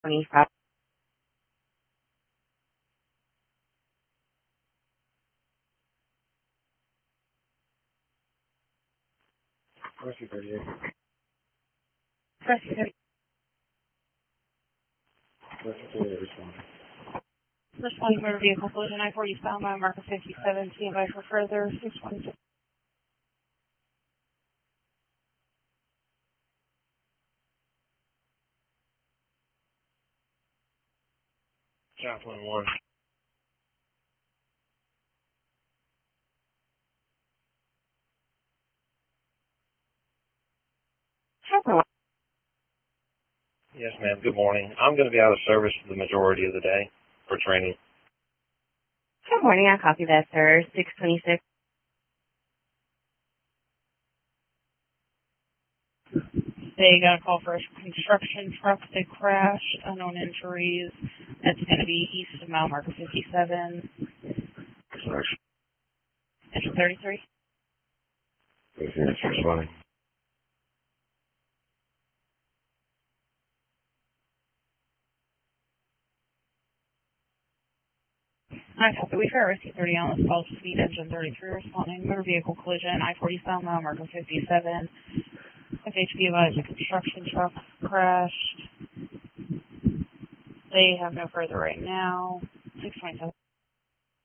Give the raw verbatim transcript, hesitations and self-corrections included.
twenty-five. Rescue thirty-eight. Rescue thirty. Rescue thirty-eight responding. Responding motor vehicle collision, I forty southbound, marker fifty-seven, stand by for further, six one six. Chaplain one. Yes, ma'am. Good morning. I'm going to be out of service the majority of the day for training. Good morning, I copy that, sir. six twenty-six. They got a call for a construction truck that crashed, unknown injuries. That's going to be east of mile marker fifty-seven. Sorry. Enter thirty-three. Yes, responding. I copy. We fair rescue thirty on this call, speed engine thirty-three responding. Motor vehicle collision, I forty south mile marker fifty-seven. F H P advised a construction truck crashed. They have no further right now. six twenty-seven.